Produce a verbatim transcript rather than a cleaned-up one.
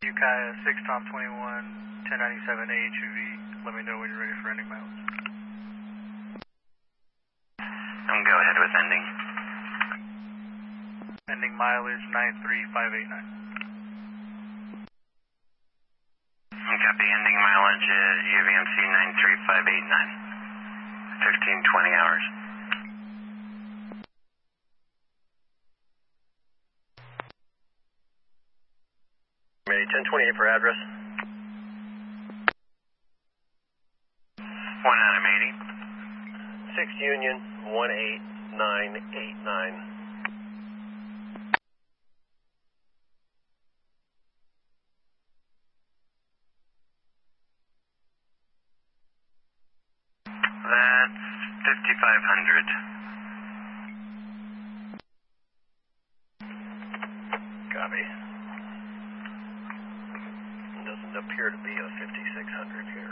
Ukiah six Tom twenty-one, ten ninety-seven A H U V. Let me know when you're ready for ending miles. Um, go ahead with ending. Ending mileage nine three five eight nine. Copy, ending mileage at U V M C nine three five eight nine. fifteen twenty hours. Ready, ten twenty-eight for address. one Adam eighty. six Union, one eight nine eight nine. That's fifty-five hundred. Copy. Doesn't appear to be a fifty-six hundred here.